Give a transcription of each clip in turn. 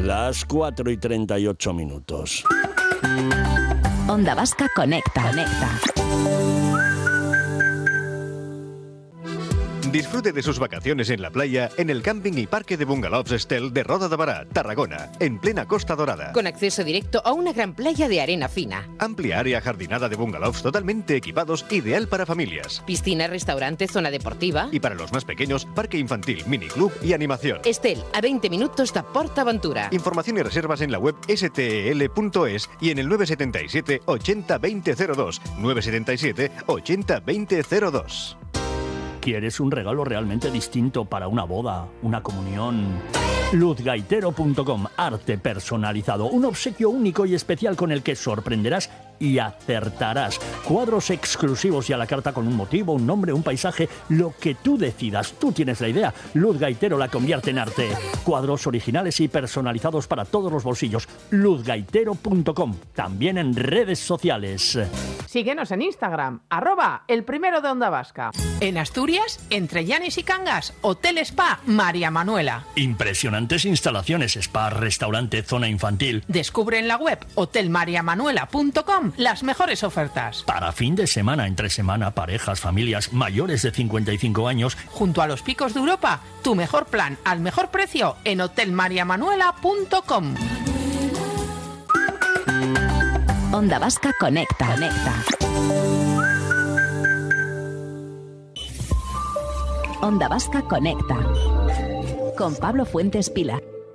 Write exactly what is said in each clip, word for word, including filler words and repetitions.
Las cuatro y treinta y ocho minutos. Onda Vasca Conecta. Conecta. Disfrute de sus vacaciones en la playa en el camping y parque de bungalows Estel de Roda de Bará, Tarragona, en plena Costa Dorada. Con acceso directo a una gran playa de arena fina. Amplia área jardinada de bungalows totalmente equipados, ideal para familias. Piscina, restaurante, zona deportiva. Y para los más pequeños, parque infantil, miniclub y animación. Estel, a veinte minutos de PortAventura. Información y reservas en la web s t e l punto es y en el nueve siete siete, ochenta, veinte cero dos. nueve siete siete, ochenta, veinte cero dos. ¿Quieres un regalo realmente distinto para una boda, una comunión? luz gaitero punto com, arte personalizado, un obsequio único y especial con el que sorprenderás y acertarás. Cuadros exclusivos y a la carta con un motivo, un nombre, un paisaje, lo que tú decidas. Tú tienes la idea. Luz Gaitero la convierte en arte. Cuadros originales y personalizados para todos los bolsillos. luz gaitero punto com, también en redes sociales. Síguenos en Instagram, arroba el primero de Onda Vasca. En Asturias, entre Llanes y Cangas, Hotel Spa María Manuela. Impresionantes instalaciones, spa, restaurante, zona infantil. Descubre en la web hotel maría manuela punto com las mejores ofertas. Para fin de semana, entre semana, parejas, familias mayores de cincuenta y cinco años. Junto a los picos de Europa, tu mejor plan al mejor precio en hotel maría manuela punto com. Onda Vasca Conecta. Conecta. Onda Vasca Conecta. Con Pablo Fuentes Pila.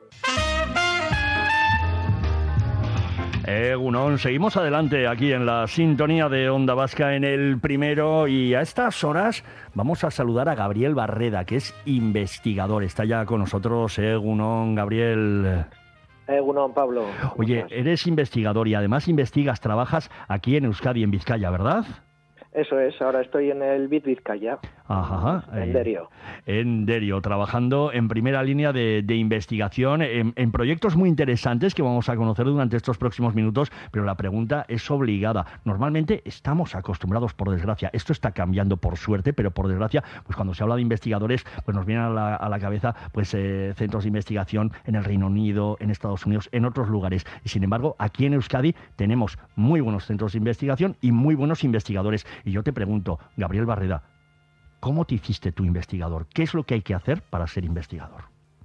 Egunon, seguimos adelante aquí en la sintonía de Onda Vasca en el primero y a estas horas vamos a saludar a Gabriel Barreda, que es investigador. Está ya con nosotros. Egunon, Gabriel. Egunon, Pablo. Oye, eres investigador y además investigas, trabajas aquí en Euskadi, en Vizcaya, ¿verdad? Eso es, ahora estoy en el B I T Vizcaya. Ajá, en Derio. En Derio, trabajando en primera línea de, de investigación, en, en proyectos muy interesantes que vamos a conocer durante estos próximos minutos, pero la pregunta es obligada. Normalmente estamos acostumbrados, por desgracia, esto está cambiando por suerte, pero por desgracia, pues cuando se habla de investigadores, pues nos vienen a la, a la cabeza pues eh, centros de investigación en el Reino Unido, en Estados Unidos, en otros lugares. Y sin embargo, aquí en Euskadi tenemos muy buenos centros de investigación y muy buenos investigadores. Y yo te pregunto, Gabriel Barreda, ¿cómo te hiciste tú investigador? ¿Qué es lo que hay que hacer para ser investigador?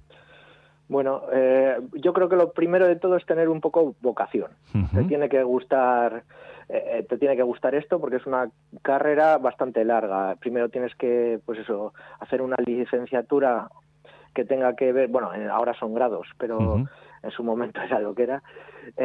Bueno, eh, yo creo que lo primero de todo es tener un poco vocación. Uh-huh. Te tiene que gustar, eh, te tiene que gustar esto porque es una carrera bastante larga. Primero tienes que, pues eso, hacer una licenciatura que tenga que ver, bueno, ahora son grados, pero uh-huh. en su momento era lo que era.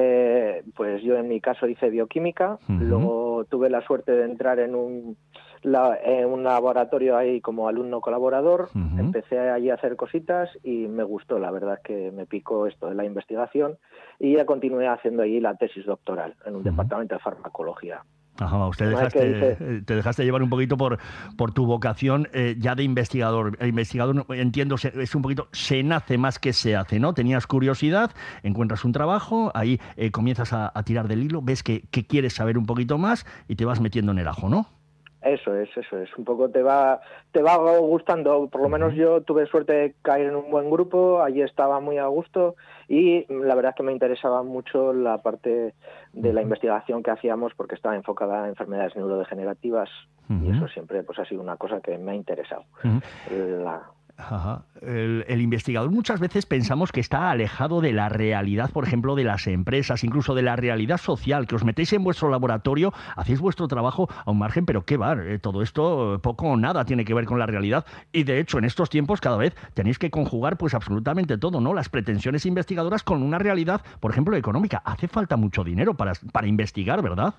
Eh, pues yo en mi caso hice bioquímica, uh-huh. luego tuve la suerte de entrar en un, la, en un laboratorio ahí como alumno colaborador, uh-huh. empecé allí a hacer cositas y me gustó, la verdad que me picó esto de la investigación y ya continué haciendo allí la tesis doctoral en un uh-huh. departamento de farmacología. Ajá, usted dejaste, te dejaste llevar un poquito por, por tu vocación eh, ya de investigador. El investigador, entiendo, es un poquito, se nace más que se hace, ¿no? Tenías curiosidad, encuentras un trabajo, ahí eh, comienzas a, a tirar del hilo, ves que, que quieres saber un poquito más y te vas metiendo en el ajo, ¿no? Eso es, eso es. Un poco te va te va gustando. Por lo menos yo tuve suerte de caer en un buen grupo, allí estaba muy a gusto y la verdad es que me interesaba mucho la parte de la investigación que hacíamos porque estaba enfocada en enfermedades neurodegenerativas uh-huh. y eso siempre pues ha sido una cosa que me ha interesado. Uh-huh. La... Ajá. El, el investigador muchas veces pensamos que está alejado de la realidad, por ejemplo, de las empresas, incluso de la realidad social, que os metéis en vuestro laboratorio, hacéis vuestro trabajo a un margen, pero qué va, eh, todo esto poco o nada tiene que ver con la realidad y de hecho en estos tiempos cada vez tenéis que conjugar pues absolutamente todo, ¿no? Las pretensiones investigadoras con una realidad, por ejemplo, económica. Hace falta mucho dinero para, para investigar, ¿verdad?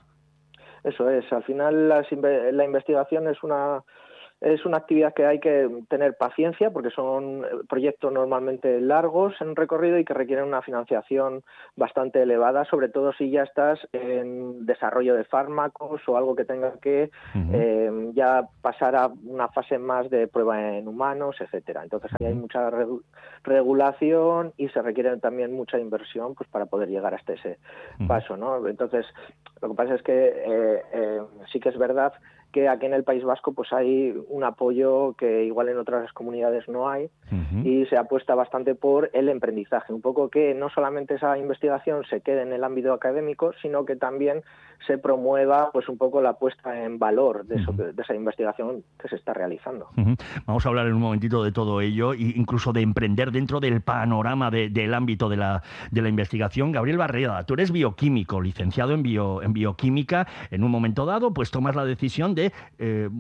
Eso es, al final las, la investigación es una... Es una actividad que hay que tener paciencia porque son proyectos normalmente largos en recorrido y que requieren una financiación bastante elevada, sobre todo si ya estás en desarrollo de fármacos o algo que tenga que uh-huh. eh, ya pasar a una fase más de prueba en humanos, etcétera. Entonces ahí hay mucha re- regulación y se requiere también mucha inversión pues para poder llegar hasta ese uh-huh. paso, ¿no? Entonces lo que pasa es que eh, eh, sí que es verdad que aquí en el País Vasco pues hay un apoyo que igual en otras comunidades no hay, uh-huh. y se apuesta bastante por el emprendizaje, un poco que no solamente esa investigación se quede en el ámbito académico, sino que también se promueva pues un poco la puesta en valor de, eso, uh-huh. de esa investigación que se está realizando. Uh-huh. Vamos a hablar en un momentito de todo ello, e incluso de emprender dentro del panorama de, del ámbito de la, de la investigación. Gabriel Barreda, tú eres bioquímico, licenciado en, bio, en bioquímica. En un momento dado, pues tomas la decisión de eh,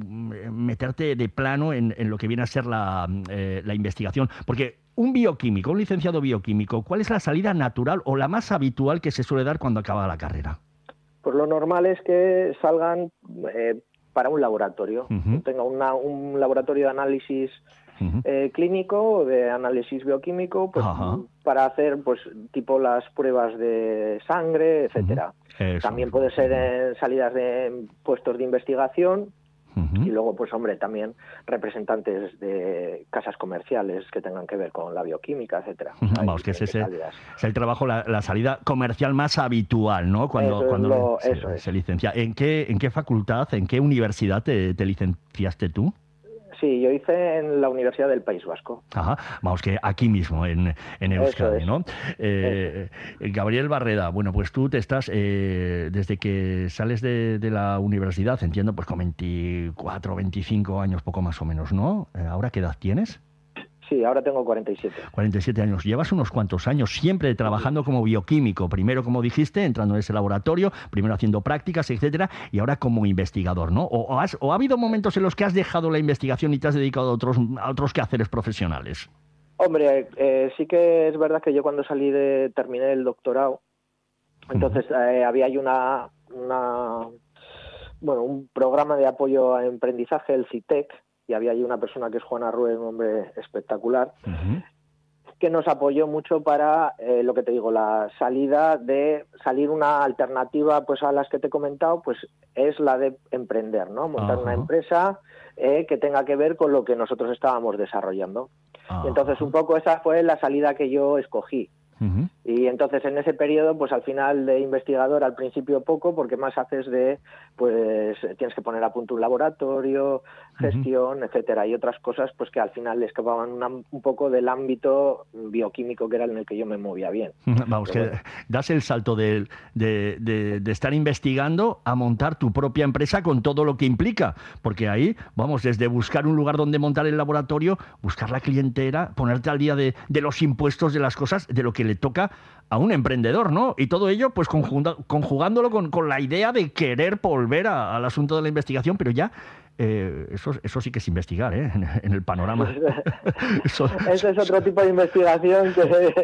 meterte de plano en, en lo que viene a ser la, eh, la investigación. Porque un bioquímico, un licenciado bioquímico, ¿cuál es la salida natural o la más habitual que se suele dar cuando acaba la carrera? Pues lo normal es que salgan eh, para un laboratorio, uh-huh. tenga una, un laboratorio de análisis uh-huh. eh, clínico, de análisis bioquímico, pues uh-huh. para hacer pues tipo las pruebas de sangre, etcétera. Uh-huh. También puede ser en salidas de puestos de investigación. Uh-huh. Y luego, pues hombre, también representantes de casas comerciales que tengan que ver con la bioquímica, etcétera. Uh-huh. Vamos, que es ese es el trabajo, la, la salida comercial más habitual, ¿no? Cuando, eso cuando lo, se, eso se, es. se licencia. ¿En qué, en qué facultad, en qué universidad te, te licenciaste tú? Sí, yo hice en la Universidad del País Vasco. Ajá, vamos, que aquí mismo, en, en Euskadi, ¿no? Eh, Gabriel Barreda, bueno, pues tú te estás, eh, desde que sales de, de la universidad, entiendo, pues con veinticuatro, veinticinco años, poco más o menos, ¿no? ¿Ahora qué edad tienes? Sí, ahora tengo cuarenta y siete. cuarenta y siete años. Llevas unos cuantos años siempre trabajando como bioquímico. Primero, como dijiste, entrando en ese laboratorio, primero haciendo prácticas, etcétera, y ahora como investigador, ¿no? ¿O, o, has, o ha habido momentos en los que has dejado la investigación y te has dedicado a otros, a otros quehaceres profesionales? Hombre, eh, sí que es verdad que yo cuando salí de... terminé el doctorado, entonces eh, había ahí una, una... bueno, un programa de apoyo a emprendizaje, el CITEC, y había allí una persona que es Juana Rué, un hombre espectacular, uh-huh. que nos apoyó mucho para, eh, lo que te digo, la salida de salir una alternativa pues a las que te he comentado, pues es la de emprender, ¿no? Montar uh-huh. una empresa eh, que tenga que ver con lo que nosotros estábamos desarrollando. Uh-huh. Y entonces un poco esa fue la salida que yo escogí. Uh-huh. Y entonces en ese periodo, pues al final de investigador, al principio poco, porque más haces de, pues tienes que poner a punto un laboratorio, gestión, uh-huh. etcétera, y otras cosas pues que al final le escapaban una, un poco del ámbito bioquímico que era en el que yo me movía bien. Vamos, Pero, que bueno. das el salto de, de, de, de estar investigando a montar tu propia empresa con todo lo que implica, porque ahí, vamos, desde buscar un lugar donde montar el laboratorio, buscar la clientela, ponerte al día de, de los impuestos, de las cosas, de lo que le toca a un emprendedor, ¿no? Y todo ello, pues conjugando, conjugándolo con, con la idea de querer volver a, al asunto de la investigación, pero ya eh, eso, eso sí que es investigar, ¿eh? En, en el panorama. eso, Ese es otro tipo de investigación que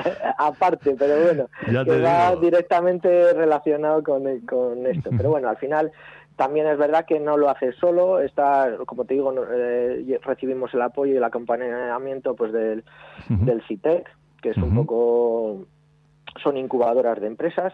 aparte, pero bueno, que va digo. directamente relacionado con, con esto. Pero bueno, al final también es verdad que no lo haces solo, está, como te digo, eh, recibimos el apoyo y el acompañamiento pues del, uh-huh. del CITEC, que es un uh-huh. poco, son incubadoras de empresas,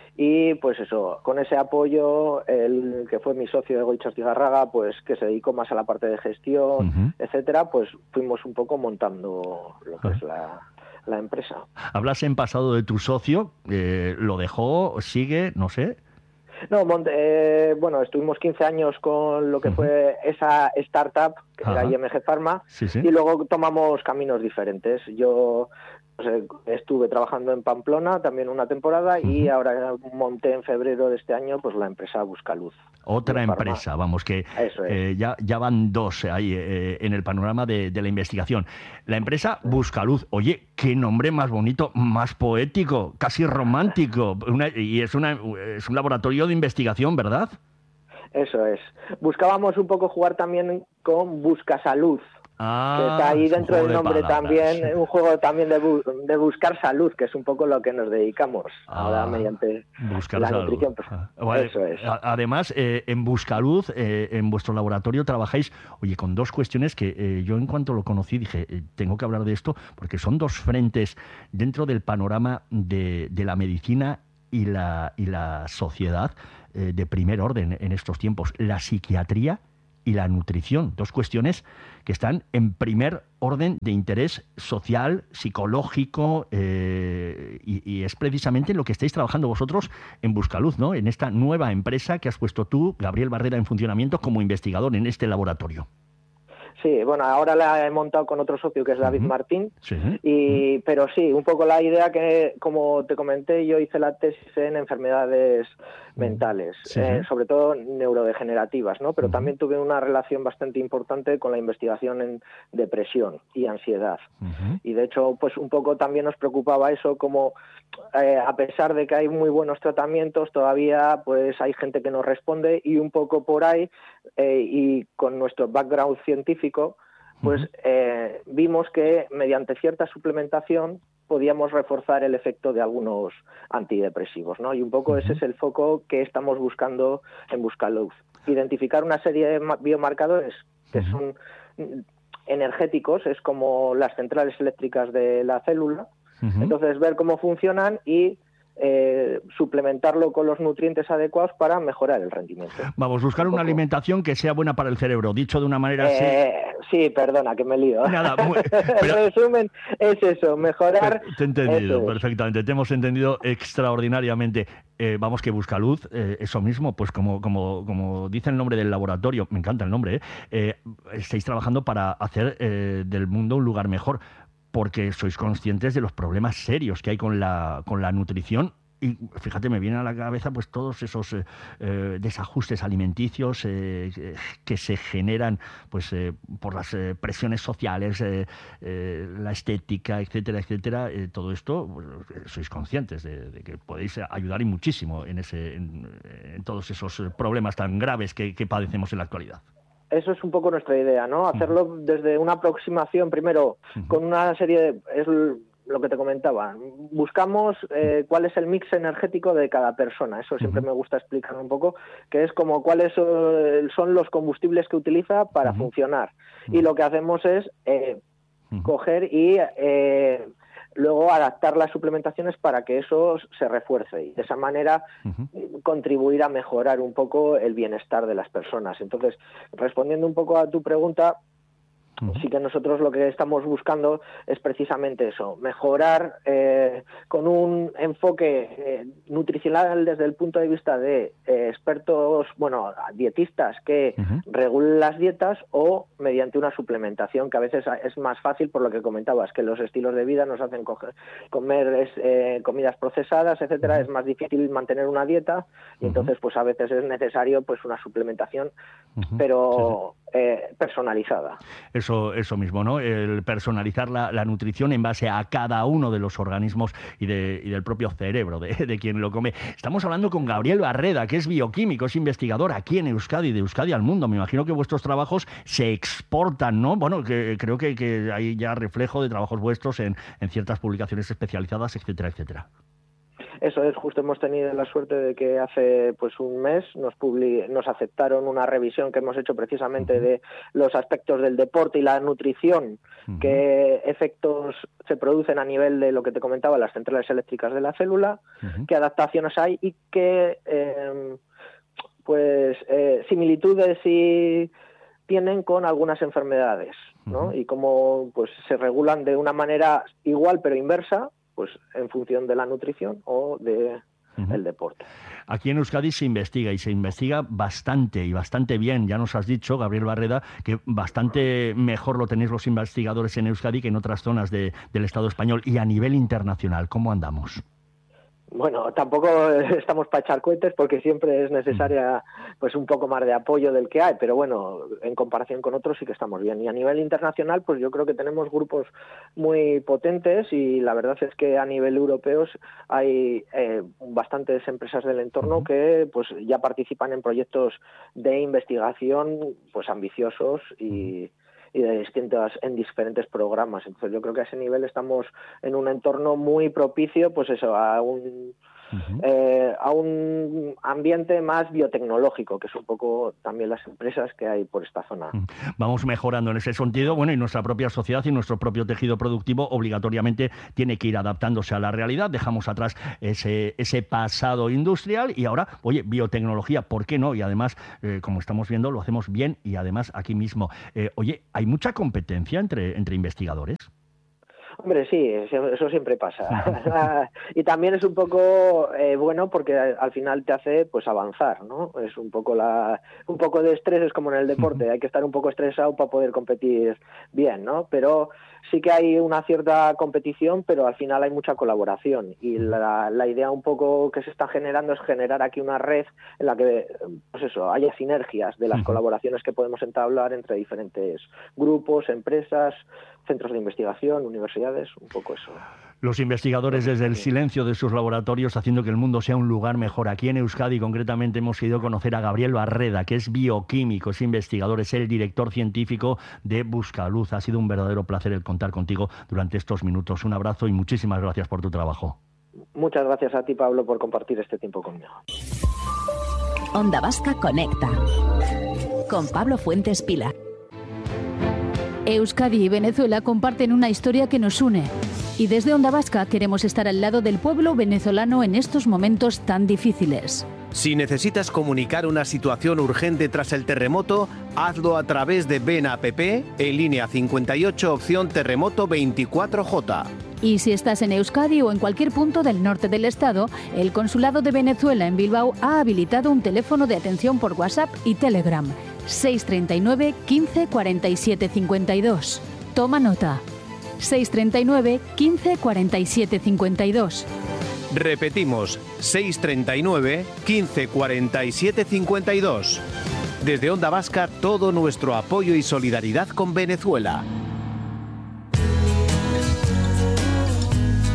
y pues eso, con ese apoyo, el que fue mi socio Egoitz Astigarraga, pues que se dedicó más a la parte de gestión, uh-huh. etcétera, pues fuimos un poco montando lo que uh-huh. es la, la empresa. Hablas en pasado de tu socio, eh, ¿lo dejó, sigue, no sé? No, eh, bueno, estuvimos quince años con lo que uh-huh. fue esa startup, que uh-huh. era I M G Pharma, sí, sí. y luego tomamos caminos diferentes. Yo pues, estuve trabajando en Pamplona también una temporada uh-huh. y ahora monté en febrero de este año pues la empresa Buscaluz. Otra empresa, vamos, que Eso es. eh, ya, ya van dos ahí eh, en el panorama de, de la investigación. La empresa Buscaluz, oye, qué nombre más bonito, más poético, casi romántico, una, y es, una, es un laboratorio de investigación, ¿verdad? Eso es. Buscábamos un poco jugar también con Buscasalud. Ah, que está ahí dentro del nombre de también, un juego también de, bu de buscar salud, que es un poco lo que nos dedicamos ah, ahora mediante buscar la salud. nutrición. Pues, ah, vale. Eso es. Además, eh, en Buscalud, eh, en vuestro laboratorio, trabajáis, oye, con dos cuestiones que eh, yo en cuanto lo conocí dije, eh, tengo que hablar de esto, porque son dos frentes dentro del panorama de, de la medicina y la, y la sociedad eh, de primer orden en estos tiempos, la psiquiatría y la nutrición, dos cuestiones que están en primer orden de interés social, psicológico, eh, y, y es precisamente lo que estáis trabajando vosotros en Buscaluz, ¿no? En esta nueva empresa que has puesto tú, Gabriel Barreda, en funcionamiento como investigador en este laboratorio. Sí, bueno, ahora la he montado con otro socio que es David uh-huh. Martín, sí. y uh-huh. pero sí, un poco la idea que, como te comenté, yo hice la tesis en enfermedades uh-huh. mentales, sí. eh, sobre todo neurodegenerativas, ¿no? Pero uh-huh. también tuve una relación bastante importante con la investigación en depresión y ansiedad. Uh-huh. Y de hecho, pues un poco también nos preocupaba eso, como eh, a pesar de que hay muy buenos tratamientos, todavía pues hay gente que no responde, y un poco por ahí, eh, y con nuestro background científico, pues eh, vimos que mediante cierta suplementación podíamos reforzar el efecto de algunos antidepresivos, ¿no? Y un poco uh-huh. ese es el foco que estamos buscando en Buscaluz. Identificar una serie de biomarcadores que uh-huh. son energéticos, es como las centrales eléctricas de la célula, uh-huh. entonces ver cómo funcionan y Eh, suplementarlo con los nutrientes adecuados para mejorar el rendimiento. Vamos, buscar un una alimentación que sea buena para el cerebro, dicho de una manera así. Eh, sí, perdona, que me lío. Nada, muy, pero, el resumen es eso, mejorar... Te he entendido, perfectamente, te hemos entendido extraordinariamente. Eh, vamos, que Buscaluz, eh, eso mismo, pues como, como, como dice el nombre del laboratorio, me encanta el nombre, eh, eh estáis trabajando para hacer eh, del mundo un lugar mejor, porque sois conscientes de los problemas serios que hay con la, con la nutrición. Y fíjate, me vienen a la cabeza pues todos esos eh, eh, desajustes alimenticios eh, que se generan pues eh, por las eh, presiones sociales, eh, eh, la estética, etcétera, etcétera. Eh, todo esto, pues, sois conscientes de, de que podéis ayudar y muchísimo en, ese, en, en todos esos problemas tan graves que, que padecemos en la actualidad. Eso es un poco nuestra idea, ¿no? Hacerlo uh-huh. desde una aproximación, primero, uh-huh. con una serie de... Es lo que te comentaba. Buscamos eh, cuál es el mix energético de cada persona. Eso siempre uh-huh. me gusta explicar un poco, que es como cuáles son los combustibles que utiliza para uh-huh. funcionar. Uh-huh. Y lo que hacemos es eh, uh-huh. coger y... Eh, luego adaptar las suplementaciones para que eso se refuerce y de esa manera uh-huh. contribuir a mejorar un poco el bienestar de las personas. Entonces, respondiendo un poco a tu pregunta, uh-huh. sí que nosotros lo que estamos buscando es precisamente eso, mejorar eh, con un enfoque eh, nutricional desde el punto de vista de eh, expertos, bueno, dietistas que uh-huh. regulen las dietas, o mediante una suplementación que a veces es más fácil, por lo que comentabas, que los estilos de vida nos hacen coger, comer eh, comidas procesadas, etcétera, uh-huh. es más difícil mantener una dieta y uh-huh. entonces pues a veces es necesario pues una suplementación, uh-huh. pero sí, sí. Eh, personalizada. Eso, eso mismo, ¿no? El personalizar la, la nutrición en base a cada uno de los organismos y, de, y del propio cerebro de, de quien lo come. Estamos hablando con Gabriel Barreda, que es bioquímico, es investigador aquí en Euskadi, de Euskadi al mundo. Me imagino que vuestros trabajos se exportan, ¿no? Bueno, que creo que, que hay ya reflejo de trabajos vuestros en, en ciertas publicaciones especializadas, etcétera, etcétera. Eso es, justo hemos tenido la suerte de que hace pues un mes nos publi- nos aceptaron una revisión que hemos hecho precisamente uh-huh. de los aspectos del deporte y la nutrición, uh-huh. qué efectos se producen a nivel de lo que te comentaba, las centrales eléctricas de la célula, uh-huh. qué adaptaciones hay y qué eh, pues eh, similitudes y tienen con algunas enfermedades, ¿no? Uh-huh. Y cómo pues se regulan de una manera igual pero inversa, pues en función de la nutrición o de uh-huh. el deporte. Aquí en Euskadi se investiga y se investiga bastante y bastante bien. Ya nos has dicho, Gabriel Barreda, que bastante mejor lo tenéis los investigadores en Euskadi que en otras zonas de, del Estado español. Y a nivel internacional, ¿cómo andamos? Bueno, tampoco estamos para echar cohetes porque siempre es necesaria pues un poco más de apoyo del que hay, pero bueno, en comparación con otros sí que estamos bien. Y a nivel internacional, pues yo creo que tenemos grupos muy potentes y la verdad es que a nivel europeo hay eh, bastantes empresas del entorno que pues ya participan en proyectos de investigación pues ambiciosos y y de distintas en diferentes programas. Entonces yo creo que a ese nivel estamos en un entorno muy propicio pues eso a un uh-huh. eh, a un ambiente más biotecnológico, que es un poco también las empresas que hay por esta zona. Vamos mejorando en ese sentido, bueno, y nuestra propia sociedad y nuestro propio tejido productivo obligatoriamente tiene que ir adaptándose a la realidad. Dejamos atrás ese, ese pasado industrial y ahora, oye, biotecnología, ¿por qué no? Y además, eh, como estamos viendo, lo hacemos bien y además aquí mismo. Eh, oye, ¿hay mucha competencia entre, entre investigadores? Hombre, sí, eso siempre pasa. Y también es un poco eh, bueno porque al final te hace pues avanzar, ¿no? Es un poco la un poco de estrés, es como en el deporte, hay que estar un poco estresado para poder competir bien, ¿no? Pero sí que hay una cierta competición, pero al final hay mucha colaboración y la, la idea un poco que se está generando es generar aquí una red en la que, pues eso, haya sinergias de las colaboraciones que podemos entablar entre diferentes grupos, empresas, centros de investigación, universidades, un poco eso. Los investigadores desde el silencio de sus laboratorios haciendo que el mundo sea un lugar mejor. Aquí en Euskadi concretamente hemos ido a conocer a Gabriel Barreda, que es bioquímico, es investigador, es el director científico de Buscaluz. Ha sido un verdadero placer el contar contigo durante estos minutos. Un abrazo y muchísimas gracias por tu trabajo. Muchas gracias a ti, Pablo, por compartir este tiempo conmigo. Onda Vasca Conecta con Pablo Fuentes Pila. Euskadi y Venezuela comparten una historia que nos une. Y desde Onda Vasca queremos estar al lado del pueblo venezolano en estos momentos tan difíciles. Si necesitas comunicar una situación urgente tras el terremoto, hazlo a través de Ven App en línea cincuenta y ocho opción terremoto veinticuatro J. Y si estás en Euskadi o en cualquier punto del norte del estado, el Consulado de Venezuela en Bilbao ha habilitado un teléfono de atención por WhatsApp y Telegram. seis treinta y nueve, quince, cuarenta y siete, cincuenta y dos. Toma nota. seis treinta y nueve, quince, cuarenta y siete, cincuenta y dos. Repetimos, seis treinta y nueve, quince, cuarenta y siete, cincuenta y dos. Desde Onda Vasca, todo nuestro apoyo y solidaridad con Venezuela.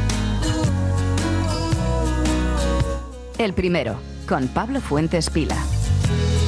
El primero, con Pablo Fuentes Pila.